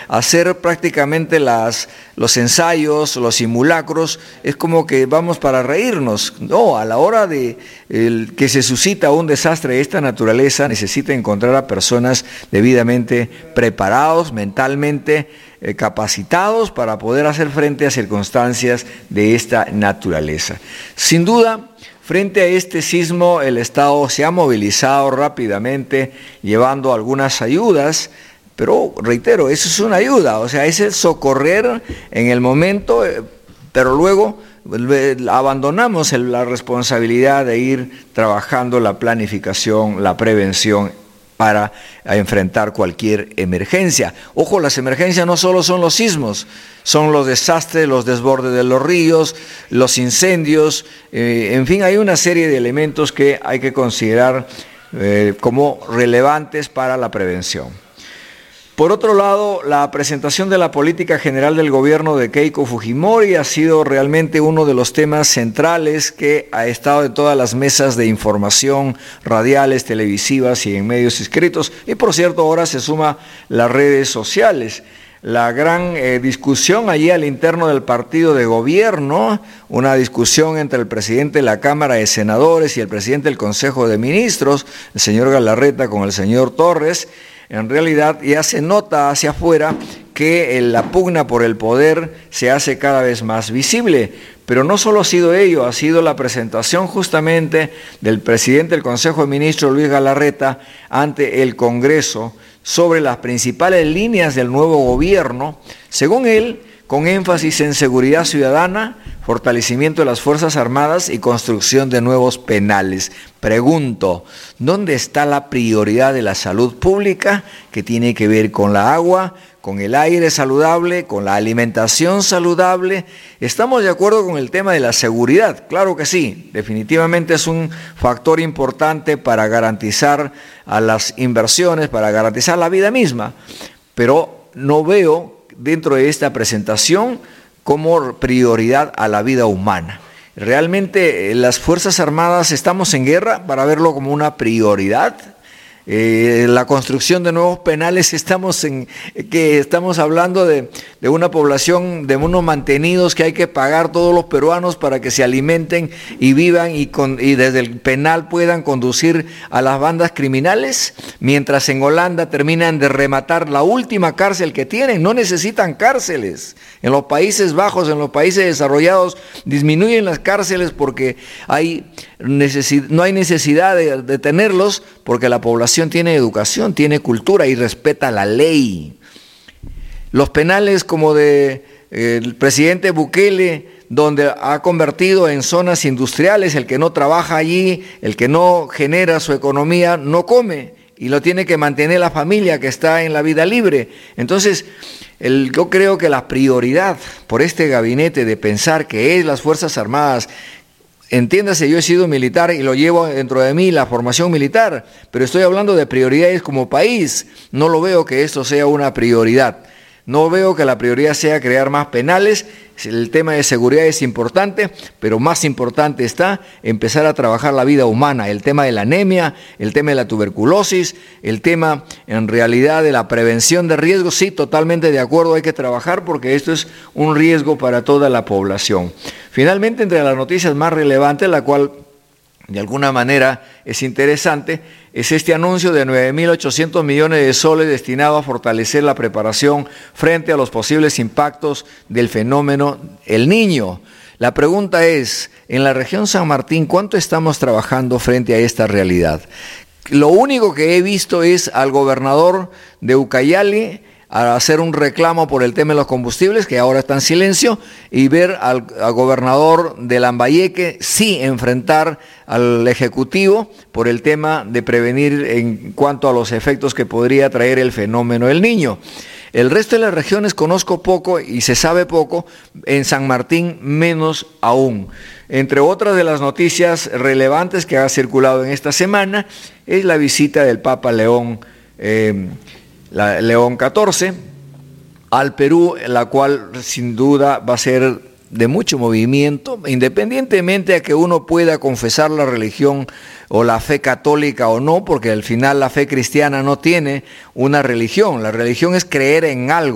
hacer prácticamente los ensayos, los simulacros, es como que vamos para reírnos. No, a la hora de que se suscita un desastre de esta naturaleza, necesita encontrar a personas debidamente preparados, mentalmente capacitados para poder hacer frente a circunstancias de esta naturaleza. Sin duda, frente a este sismo, el Estado se ha movilizado rápidamente, llevando algunas ayudas, pero reitero, eso es una ayuda, o sea, es el socorrer en el momento, pero luego abandonamos la responsabilidad de ir trabajando la planificación, la prevención para enfrentar cualquier emergencia. Ojo, las emergencias no solo son los sismos, son los desastres, los desbordes de los ríos, los incendios, en fin, hay una serie de elementos que hay que considerar como relevantes para la prevención. Por otro lado, la presentación de la política general del gobierno de Keiko Fujimori ha sido realmente uno de los temas centrales que ha estado en todas las mesas de información radiales, televisivas y en medios escritos. Y por cierto, ahora se suma las redes sociales. La gran discusión allí al interno del partido de gobierno, una discusión entre el presidente de la Cámara de Senadores y el presidente del Consejo de Ministros, el señor Galarreta con el señor Torres. En realidad ya se nota hacia afuera que la pugna por el poder se hace cada vez más visible, pero no solo ha sido ello, ha sido la presentación justamente del presidente del Consejo de Ministros, Luis Galarreta, ante el Congreso sobre las principales líneas del nuevo gobierno, según él, con énfasis en seguridad ciudadana, fortalecimiento de las Fuerzas Armadas y construcción de nuevos penales. Pregunto, ¿dónde está la prioridad de la salud pública que tiene que ver con la agua, con el aire saludable, con la alimentación saludable? ¿Estamos de acuerdo con el tema de la seguridad? Claro que sí, definitivamente es un factor importante para garantizar a las inversiones, para garantizar la vida misma, pero no veo dentro de esta presentación como prioridad a la vida humana. Realmente las Fuerzas Armadas estamos en guerra para verlo como una prioridad. La construcción de nuevos penales, estamos hablando de una población, de unos mantenidos que hay que pagar todos los peruanos para que se alimenten y vivan y desde el penal puedan conducir a las bandas criminales, mientras en Holanda terminan de rematar la última cárcel que tienen. No necesitan cárceles. En los Países Bajos, en los países desarrollados, disminuyen las cárceles porque no hay necesidad de tenerlos, porque la población tiene educación, tiene cultura y respeta la ley. Los penales como el presidente Bukele, donde ha convertido en zonas industriales, el que no trabaja allí, el que no genera su economía, no come y lo tiene que mantener la familia que está en la vida libre. Entonces, yo creo que la prioridad por este gabinete de pensar que es las Fuerzas Armadas, entiéndase, yo he sido militar y lo llevo dentro de mí la formación militar, pero estoy hablando de prioridades como país. No lo veo que esto sea una prioridad. No veo que la prioridad sea crear más penales. El tema de seguridad es importante, pero más importante está empezar a trabajar la vida humana, el tema de la anemia, el tema de la tuberculosis, el tema en realidad de la prevención de riesgos. Sí, totalmente de acuerdo, hay que trabajar porque esto es un riesgo para toda la población. Finalmente, entre las noticias más relevantes, la cual de alguna manera es interesante, es este anuncio de 9.800 millones de soles destinado a fortalecer la preparación frente a los posibles impactos del fenómeno El Niño. La pregunta es, en la región San Martín, ¿cuánto estamos trabajando frente a esta realidad? Lo único que he visto es al gobernador de Ucayali a hacer un reclamo por el tema de los combustibles, que ahora está en silencio, y ver al gobernador de Lambayeque sí enfrentar al Ejecutivo por el tema de prevenir en cuanto a los efectos que podría traer el fenómeno El Niño. El resto de las regiones conozco poco y se sabe poco, en San Martín menos aún. Entre otras de las noticias relevantes que ha circulado en esta semana es la visita del Papa León XIV al Perú, la cual sin duda va a ser de mucho movimiento, independientemente de que uno pueda confesar la religión o la fe católica o no, porque al final la fe cristiana no tiene una religión, la religión es creer en algo.